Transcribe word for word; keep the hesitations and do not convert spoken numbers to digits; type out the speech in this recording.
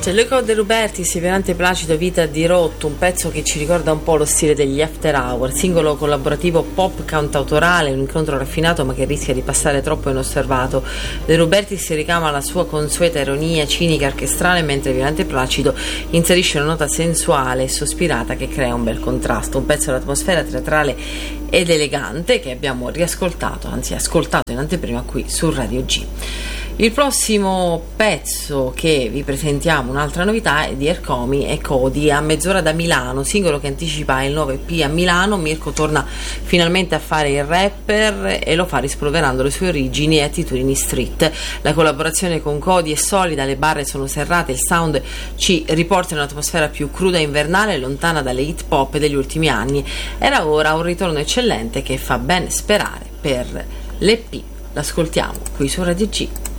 Gianluca De Rubertis, Violante Placido, Vita di Rotto, un pezzo che ci ricorda un po' lo stile degli After Hour, singolo collaborativo pop cantautorale, un incontro raffinato ma che rischia di passare troppo inosservato. De Rubertis si ricama la sua consueta ironia cinica orchestrale, mentre Violante Placido inserisce una nota sensuale e sospirata che crea un bel contrasto, un pezzo d'atmosfera teatrale ed elegante che abbiamo riascoltato, anzi ascoltato in anteprima qui su Radio G. Il prossimo pezzo che vi presentiamo, un'altra novità, è di Ercomi e Cody, A mezz'ora da Milano, singolo che anticipa il nuovo E P a Milano. Mirko torna finalmente a fare il rapper e lo fa rispolverando le sue origini e attitudini street. La collaborazione con Cody è solida, le barre sono serrate, il sound ci riporta in un'atmosfera più cruda e invernale, lontana dalle hit pop degli ultimi anni. Era ora un ritorno eccellente che fa ben sperare per l'E P. L'ascoltiamo qui su Radio G.